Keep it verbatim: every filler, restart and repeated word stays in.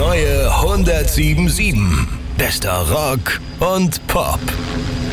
neue hundertsieben Komma sieben. Bester Rock und Pop.